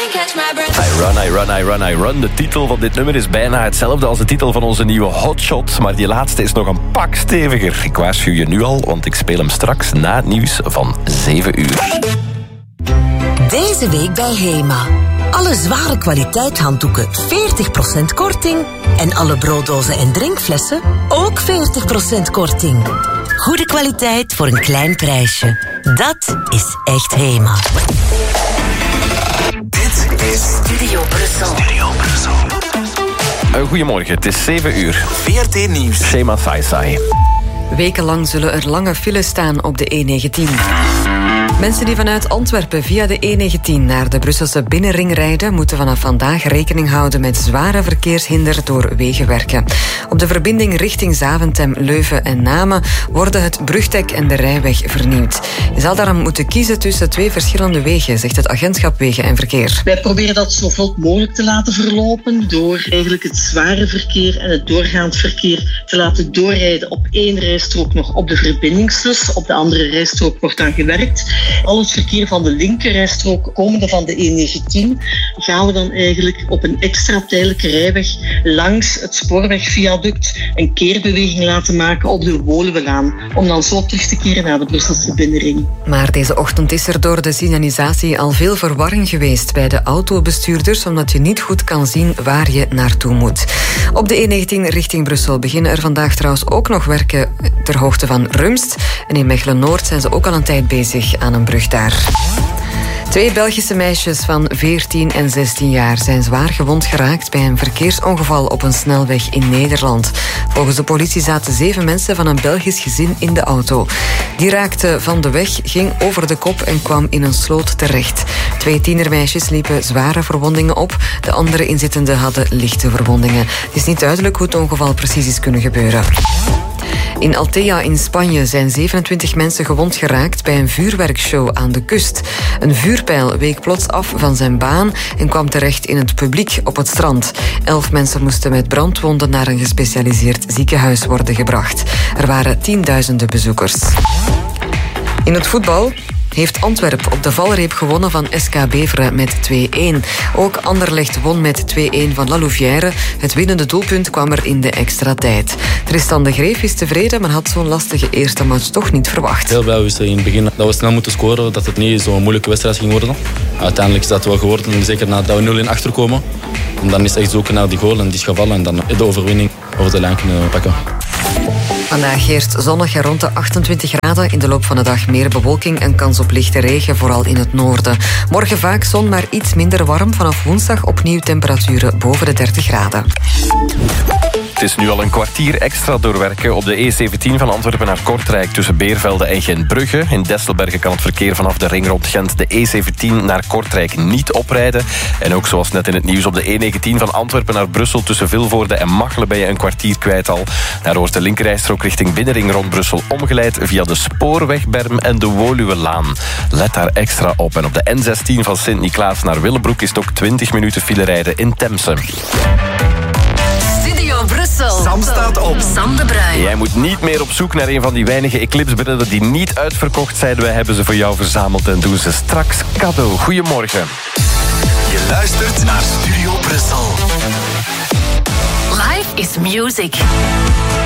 I run. De titel van dit nummer is bijna hetzelfde als de titel van onze nieuwe Hotshot. Maar die laatste is nog een pak steviger. Ik waarschuw je nu al, want ik speel hem straks na het nieuws van 7 uur. Deze week bij HEMA. Alle zware kwaliteit handdoeken 40% korting. En alle brooddozen en drinkflessen ook 40% korting. Goede kwaliteit voor een klein prijsje. Dat is echt HEMA. Dit is Studio Brussel. Goedemorgen, het is 7 uur. VRT Nieuws. Shema Saisai. Wekenlang zullen er lange files staan op de E19. Mensen die vanuit Antwerpen via de E19 naar de Brusselse binnenring rijden, moeten vanaf vandaag rekening houden met zware verkeershinder door wegenwerken. Op de verbinding richting Zaventem, Leuven en Namen worden het brugdek en de rijweg vernieuwd. Je zal daarom moeten kiezen tussen 2 verschillende wegen, zegt het agentschap Wegen en Verkeer. Wij proberen dat zo vlot mogelijk te laten verlopen door eigenlijk het zware verkeer en het doorgaand verkeer te laten doorrijden op 1 rijstrook nog op de verbindingslus. Op de andere rijstrook wordt dan gewerkt. Al het verkeer van de linkerrijstrook komende van de E19 gaan we dan eigenlijk op een extra tijdelijke rijweg langs het spoorwegviaduct een keerbeweging laten maken op de Woluwelaan, om dan zo terug te keren naar de Brusselse binnenring. Maar deze ochtend is er door de signalisatie al veel verwarring geweest bij de autobestuurders, omdat je niet goed kan zien waar je naartoe moet. Op de E19 richting Brussel beginnen er vandaag trouwens ook nog werken ter hoogte van Rumst. En in Mechelen-Noord zijn ze ook al een tijd bezig aan een brug daar. 2 Belgische meisjes van 14 en 16 jaar zijn zwaar gewond geraakt bij een verkeersongeval op een snelweg in Nederland. Volgens de politie zaten 7 mensen van een Belgisch gezin in de auto. Die raakte van de weg, ging over de kop en kwam in een sloot terecht. 2 tienermeisjes liepen zware verwondingen op. De andere inzittenden hadden lichte verwondingen. Het is niet duidelijk hoe het ongeval precies is kunnen gebeuren. In Altea in Spanje zijn 27 mensen gewond geraakt bij een vuurwerkshow aan de kust. Een vuurpijl week plots af van zijn baan en kwam terecht in het publiek op het strand. 11 mensen moesten met brandwonden naar een gespecialiseerd ziekenhuis worden gebracht. Er waren tienduizenden bezoekers. In het voetbal heeft Antwerpen op de valreep gewonnen van SK Beveren met 2-1. Ook Anderlecht won met 2-1 van La Louvière. Het winnende doelpunt kwam er in de extra tijd. Tristan de Greef is tevreden, maar had zo'n lastige eerste match toch niet verwacht. Heel blij wisten in het begin dat we snel moeten scoren, dat het niet zo'n moeilijke wedstrijd ging worden. Uiteindelijk is dat wel geworden, zeker nadat we 0-1 achterkomen. En dan is het echt zoeken naar die goal en die is gevallen en dan de overwinning over de lijn kunnen pakken. Vandaag heerst zonnig en rond de 28 graden. In de loop van de dag meer bewolking en kans op lichte regen, vooral in het noorden. Morgen vaak zon, maar iets minder warm. Vanaf woensdag opnieuw temperaturen boven de 30 graden. Het is nu al een kwartier extra doorwerken op de E17 van Antwerpen naar Kortrijk tussen Beervelde en Gentbrugge. In Desselbergen kan het verkeer vanaf de ring rond Gent de E17 naar Kortrijk niet oprijden. En ook zoals net in het nieuws op de E19 van Antwerpen naar Brussel tussen Vilvoorde en Machelen ben je een kwartier kwijt al. Daar wordt de linkerrijstrook richting binnenring rond Brussel omgeleid via de Spoorwegberm en de Woluwelaan. Let daar extra op. En op de N16 van Sint-Niklaas naar Willebroek is het ook 20 minuten file rijden in Temse. Brussel. Sam staat op. Sam de Bruin. Jij moet niet meer op zoek naar een van die weinige Eclipse-brillen die niet uitverkocht zijn. Wij hebben ze voor jou verzameld en doen ze straks cadeau. Goedemorgen. Je luistert naar Studio Brussel. Life is music.